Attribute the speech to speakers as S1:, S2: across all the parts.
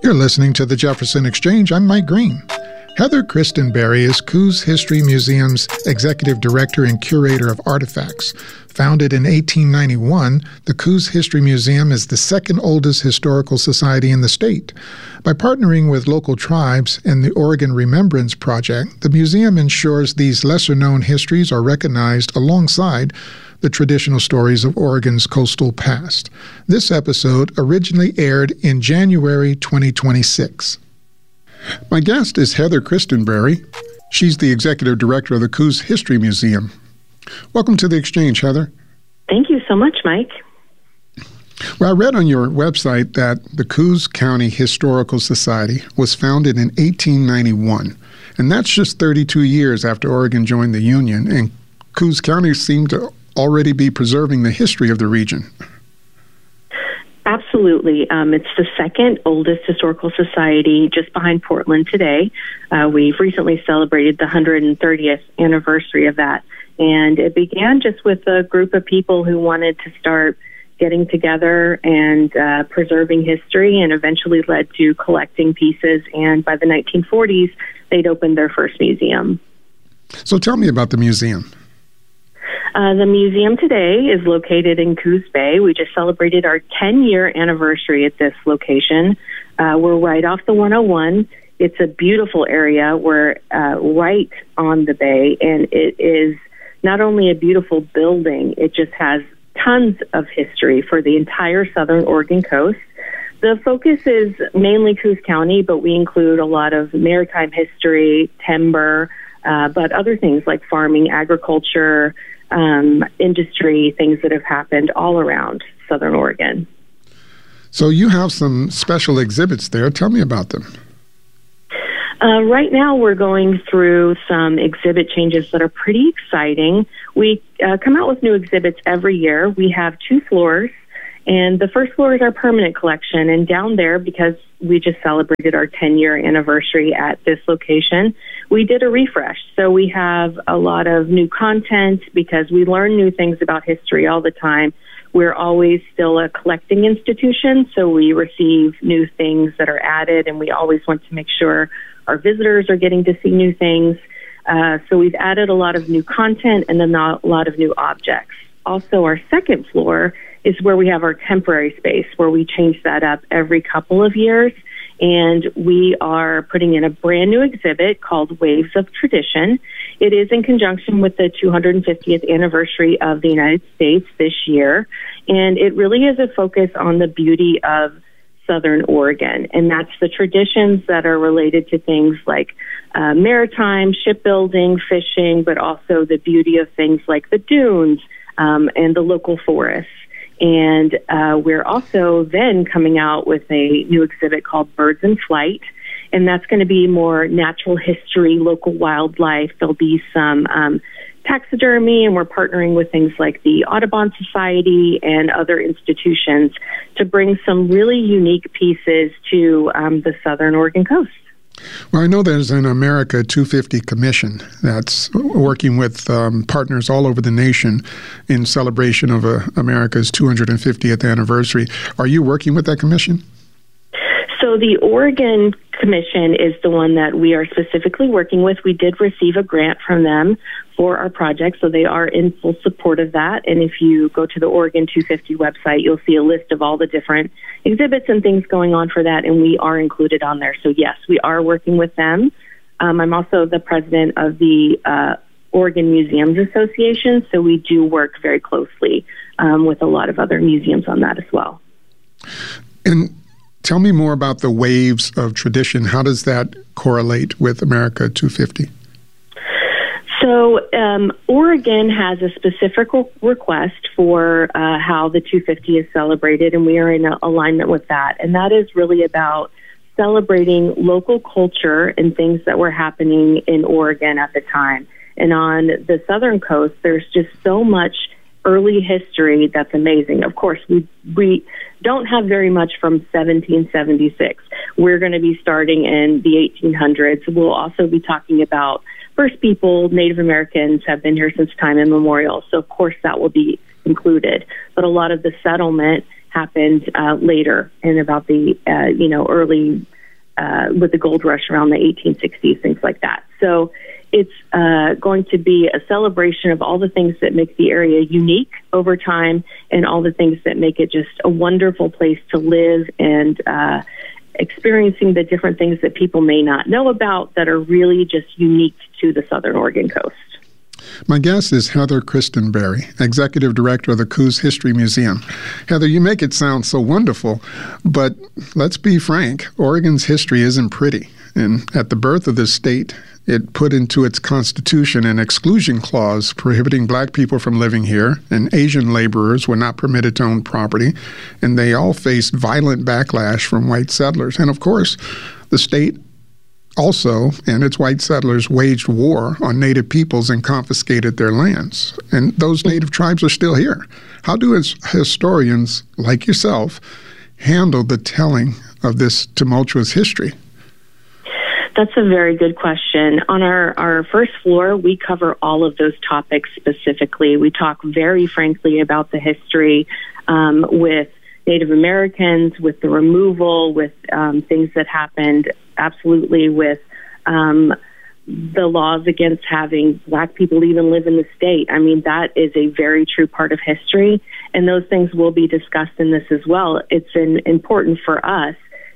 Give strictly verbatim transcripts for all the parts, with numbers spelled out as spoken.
S1: You're listening to the Jefferson Exchange. I'm Mike Green. Heather Kristen Berry is Coos History Museum's Executive Director and Curator of Artifacts. Founded in eighteen ninety-one, the Coos History Museum is the second oldest historical society in the state. By partnering with local tribes and the Oregon Remembrance Project, the museum ensures these lesser-known histories are recognized alongside the traditional stories of Oregon's coastal past. This episode originally aired in January twenty twenty-six. My guest is Heather Kristen Berry. She's the Executive Director of the Coos History Museum. Welcome to the Exchange, Heather.
S2: Thank you so much, Mike.
S1: Well, I read on your website that the Coos County Historical Society was founded in eighteen ninety-one, and that's just thirty-two years after Oregon joined the Union, and Coos County seemed to already be preserving the history of the region.
S2: Absolutely. Um, it's the second oldest historical society, just behind Portland today. Uh, we've recently celebrated the one hundred thirtieth anniversary of that. And it began just with a group of people who wanted to start getting together and uh, preserving history, and eventually led to collecting pieces. And by the nineteen forties, they'd opened their first museum.
S1: So tell me about the museum.
S2: Uh, the museum today is located in Coos Bay. We just celebrated our ten-year anniversary at this location. Uh, we're right off the one oh one. It's a beautiful area. We're uh, right on the bay, and it is not only a beautiful building, it just has tons of history for the entire southern Oregon coast. The focus is mainly Coos County, but we include a lot of maritime history, timber, uh, but other things like farming, agriculture, Um, industry, things that have happened all around Southern Oregon.
S1: So you have some special exhibits there. Tell me about them.
S2: Uh, right now we're going through some exhibit changes that are pretty exciting. We uh, come out with new exhibits every year. We have two floors, and the first floor is our permanent collection. And down there, because we just celebrated our ten-year anniversary at this location, we did a refresh. So we have a lot of new content because we learn new things about history all the time. We're always still a collecting institution, so we receive new things that are added, and we always want to make sure our visitors are getting to see new things. Uh, so we've added a lot of new content and then a lot of new objects. Also, our second floor is where we have our temporary space, where we change that up every couple of years. And we are putting in a brand new exhibit called Waves of Tradition. It is in conjunction with the two hundred fiftieth anniversary of the United States this year. And it really is a focus on the beauty of Southern Oregon. And that's the traditions that are related to things like uh, maritime, shipbuilding, fishing, but also the beauty of things like the dunes um, and the local forests. And uh, we're also then coming out with a new exhibit called Birds in Flight, and that's going to be more natural history, local wildlife. There'll be some um, taxidermy, and we're partnering with things like the Audubon Society and other institutions to bring some really unique pieces to um, the southern Oregon coast.
S1: Well, I know there's an America two fifty Commission that's working with um, partners all over the nation in celebration of uh, America's two hundred fiftieth anniversary. Are you working with that commission?
S2: So the Oregon Commission is the one that we are specifically working with. We did receive a grant from them for our project, so they are in full support of that. And if you go to the Oregon two fifty website, you'll see a list of all the different exhibits and things going on for that, and we are included on there. So yes, we are working with them. Um, I'm also the president of the uh, Oregon Museums Association, so we do work very closely um, with a lot of other museums on that as well.
S1: And tell me more about the Waves of Tradition. How does that correlate with America two fifty?
S2: So um, Oregon has a specific request for uh, how the two fifty is celebrated, and we are in alignment with that. And that is really about celebrating local culture and things that were happening in Oregon at the time. And on the southern coast, there's just so much early history that's amazing. Of course, we we don't have very much from seventeen seventy-six. We're going to be starting in the eighteen hundreds. We'll also be talking about First People, Native Americans have been here since time immemorial. So, of course, that will be included. But a lot of the settlement happened uh, later in about the, uh, you know, early, uh, with the gold rush around the eighteen sixties, things like that. So it's uh, going to be a celebration of all the things that make the area unique over time and all the things that make it just a wonderful place to live and uh, experiencing the different things that people may not know about that are really just unique to the Southern Oregon coast.
S1: My guest is Heather Kristen Berry, Executive Director of the Coos History Museum. Heather, you make it sound so wonderful, but let's be frank, Oregon's history isn't pretty. And at the birth of this state, it put into its constitution an exclusion clause prohibiting black people from living here, and Asian laborers were not permitted to own property, and they all faced violent backlash from white settlers. And of course, the state also, and its white settlers, waged war on Native peoples and confiscated their lands. And those Native tribes are still here. How do his historians, like yourself, handle the telling of this tumultuous history?
S2: That's a very good question. On our, our first floor, we cover all of those topics specifically. We talk very frankly about the history um, with Native Americans, with the removal, with um, things that happened, absolutely with um, the laws against having black people even live in the state. I mean, that is a very true part of history, and those things will be discussed in this as well. It's an, important for us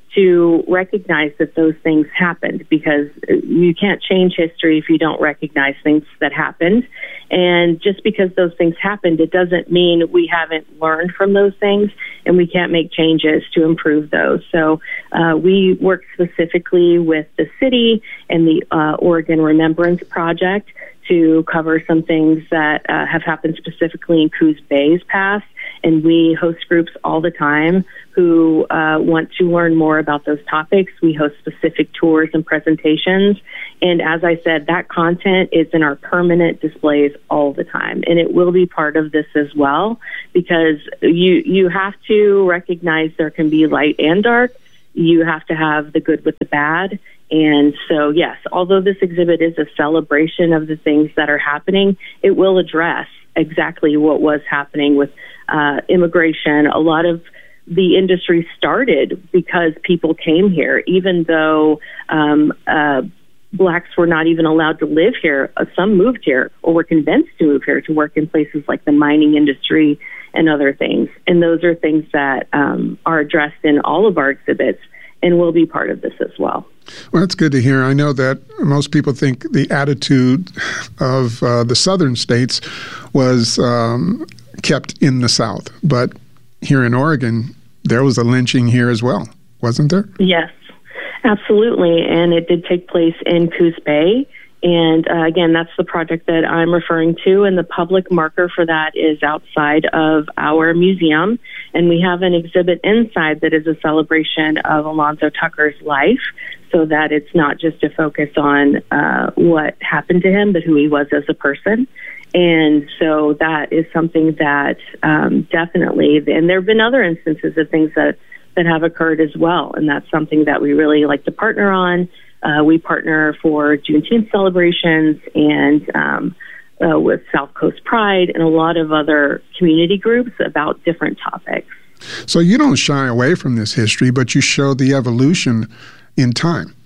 S2: to recognize that those things happened, because you can't change history if you don't recognize things that happened. And just because those things happened, it doesn't mean we haven't learned from those things and we can't make changes to improve those. So uh, we work specifically with the city and the uh, Oregon Remembrance Project to cover some things that uh, have happened specifically in Coos Bay's past. And we host groups all the time who uh, want to learn more about those topics. We host specific tours and presentations. And as I said, that content is in our permanent displays all the time. And it will be part of this as well, because you, you have to recognize there can be light and dark. You have to have the good with the bad. And so, yes, although this exhibit is a celebration of the things that are happening, it will address exactly what was happening with uh, immigration. A lot of the industry started because people came here, even though um, uh, blacks were not even allowed to live here. Uh, some moved here or were convinced to move here to work in places like the mining industry and other things. And those are things that um, are addressed in all of our exhibits and will be part of this as well.
S1: Well, that's good to hear. I know that most people think the attitude of uh, the southern states was um, kept in the South, but here in Oregon, there was a lynching here as well, wasn't there?
S2: Yes, absolutely, and it did take place in Coos Bay. And uh, again, that's the project that I'm referring to, and the public marker for that is outside of our museum. And we have an exhibit inside that is a celebration of Alonzo Tucker's life, so that it's not just a focus on uh, what happened to him, but who he was as a person. And so that is something that um, definitely, and there have been other instances of things that, that have occurred as well, and that's something that we really like to partner on. Uh, we partner for Juneteenth celebrations and um, uh, with South Coast Pride and a lot of other community groups about different topics.
S1: So you don't shy away from this history, but you show the evolution in time.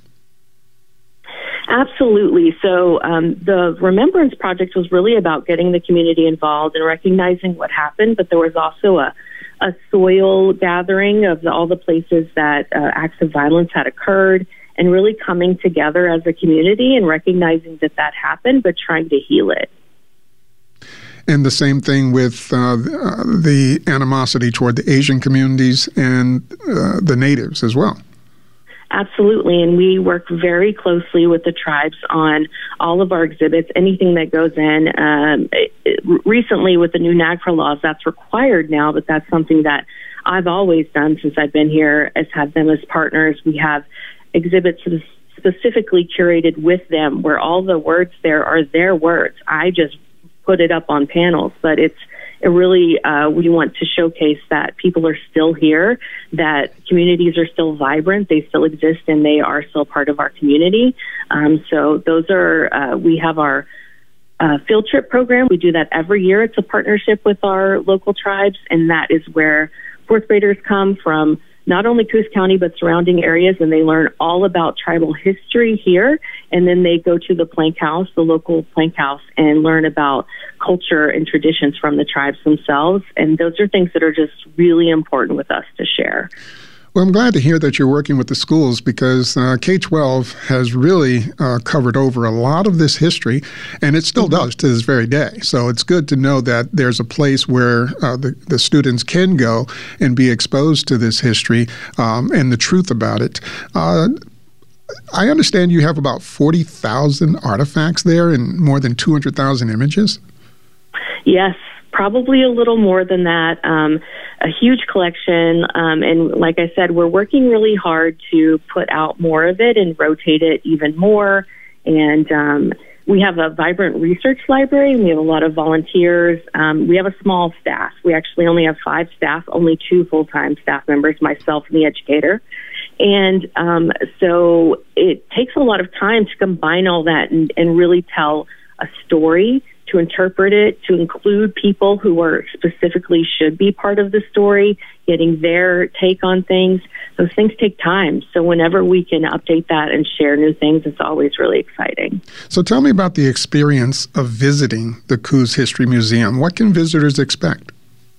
S2: Absolutely. So um, the Remembrance Project was really about getting the community involved and recognizing what happened, but there was also a, a soil gathering of the, all the places that uh, acts of violence had occurred, and really coming together as a community and recognizing that that happened, but trying to heal it.
S1: And the same thing with uh, the animosity toward the Asian communities and uh, the natives as well.
S2: Absolutely, and we work very closely with the tribes on all of our exhibits, anything that goes in. Um, it, it, recently, with the new NAGPRA laws, that's required now, but that's something that I've always done since I've been here, is have them as partners. We have exhibits specifically curated with them, where all the words there are their words. I just put it up on panels, but it's it really, uh, we want to showcase that people are still here, that communities are still vibrant, they still exist, and they are still part of our community. Um, so those are, uh, we have our uh, field trip program. We do that every year. It's a partnership with our local tribes, and that is where fourth graders come from not only Coos County, but surrounding areas, and they learn all about tribal history here. And then they go to the Plank House, the local Plank House, and learn about culture and traditions from the tribes themselves. And those are things that are just really important with us to share.
S1: Well, I'm glad to hear that you're working with the schools, because uh, K twelve has really uh, covered over a lot of this history, and it still does to this very day. So it's good to know that there's a place where uh, the, the students can go and be exposed to this history um, and the truth about it. Uh, I understand you have about forty thousand artifacts there and more than two hundred thousand images?
S2: Yes. Probably a little more than that, um, a huge collection. Um, and like I said, we're working really hard to put out more of it and rotate it even more. And um, we have a vibrant research library, and we have a lot of volunteers. Um, we have a small staff. We actually only have five staff, only two full-time staff members, myself and the educator. And um, so it takes a lot of time to combine all that and, and really tell a story, to interpret it, to include people who are specifically should be part of the story, getting their take on things. Those things take time. So whenever we can update that and share new things, it's always really exciting.
S1: So tell me about the experience of visiting the Coos History Museum. What can visitors expect?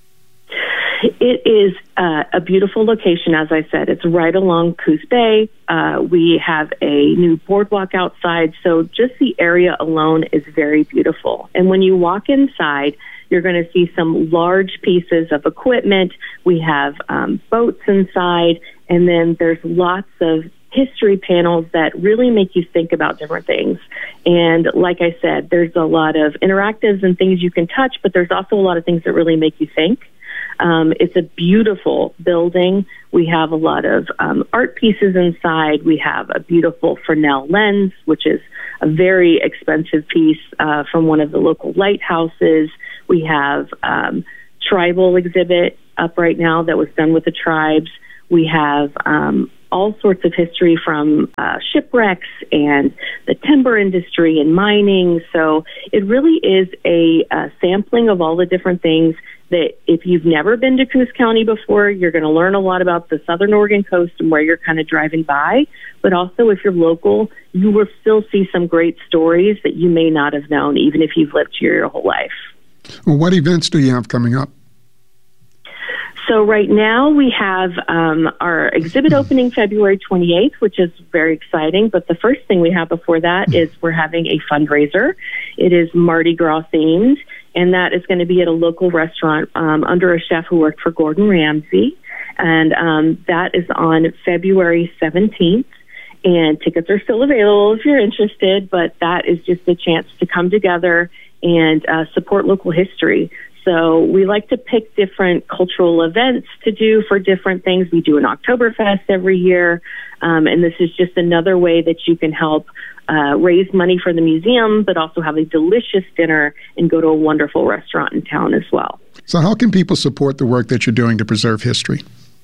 S2: It is uh, a beautiful location, as I said. It's right along Coos Bay. Uh, we have a new boardwalk outside, so just the area alone is very beautiful. And when you walk inside, you're going to see some large pieces of equipment. We have um, boats inside, and then there's lots of history panels that really make you think about different things. And like I said, there's a lot of interactives and things you can touch, but there's also a lot of things that really make you think. Um, it's a beautiful building. We have a lot of um, art pieces inside. We have a beautiful Fresnel lens, which is a very expensive piece uh, from one of the local lighthouses. We have um, tribal exhibit up right now that was done with the tribes. We have um, all sorts of history from uh, shipwrecks and the timber industry and mining. So it really is a, a sampling of all the different things that if you've never been to Coos County before, you're going to learn a lot about the Southern Oregon coast and where you're kind of driving by. But also, if you're local, you will still see some great stories that you may not have known, even if you've lived here your whole life.
S1: Well, what events do you have coming up?
S2: So right now we have um, our exhibit opening February twenty-eighth, which is very exciting. But the first thing we have before that is we're having a fundraiser. It is Mardi Gras themed, and that is going to be at a local restaurant um, under a chef who worked for Gordon Ramsay. And um, that is on February seventeenth. And tickets are still available if you're interested, but that is just a chance to come together and uh, support local history. So we like to pick different cultural events to do for different things. We do an Oktoberfest every year, um, and this is just another way that you can help uh, raise money for the museum, but also have a delicious dinner and go to a wonderful restaurant in town as well.
S1: So how can people support the work that you're doing to preserve history?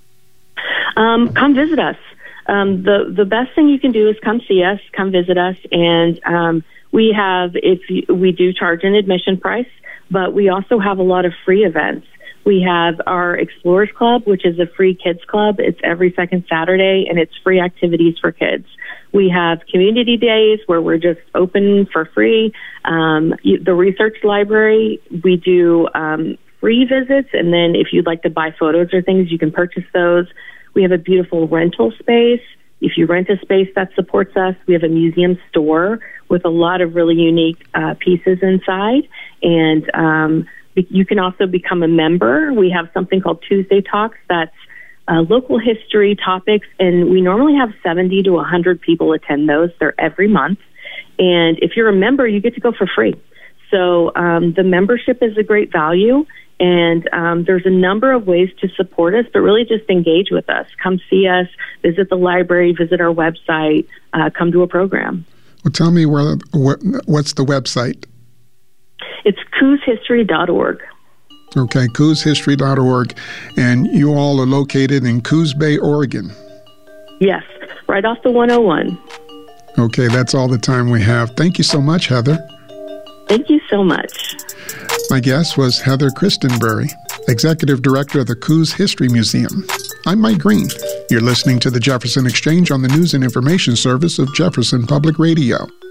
S2: Um, come visit us. Um, the, the best thing you can do is come see us, come visit us, and um, we have, if you, we do charge an admission price, but we also have a lot of free events. We have our Explorers Club, which is a free kids club. It's every second Saturday, and it's free activities for kids. We have community days where we're just open for free. Um, the research library, we do um, free visits, and then if you'd like to buy photos or things, you can purchase those. We have a beautiful rental space. If you rent a space that supports us, we have a museum store with a lot of really unique uh, pieces inside. And um, you can also become a member. We have something called Tuesday Talks that's uh, local history topics, and we normally have seventy to one hundred people attend those. They're every month. And if you're a member, you get to go for free. So um, the membership is a great value. And um, there's a number of ways to support us, but really just engage with us. Come see us, visit the library, visit our website, uh, come to a program.
S1: Well, tell me where, what, what's the website?
S2: It's coos history dot org.
S1: Okay, coos history dot org. And you all are located in Coos Bay, Oregon.
S2: Yes, right off the one oh one.
S1: Okay, that's all the time we have. Thank you so much, Heather.
S2: Thank you so much.
S1: My guest was Heather Christenbury, Executive Director of the Coos History Museum. I'm Mike Green. You're listening to the Jefferson Exchange on the News and Information Service of Jefferson Public Radio.